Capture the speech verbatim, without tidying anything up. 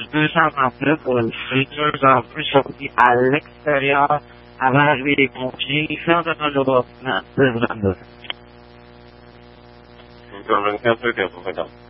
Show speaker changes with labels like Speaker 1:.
Speaker 1: deux cent trente-neuf pour une friteuse en plus sortie à l'extérieur avant l'arrivée des pompiers. Fin de notre jour. Non, deux vingt-deux.
Speaker 2: deux vingt-quatre, deux cinquante.